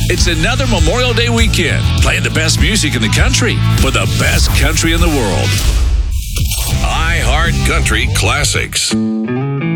It's another Memorial Day weekend, playing the best music in the country for the best country in the world. iHeart Country Classics.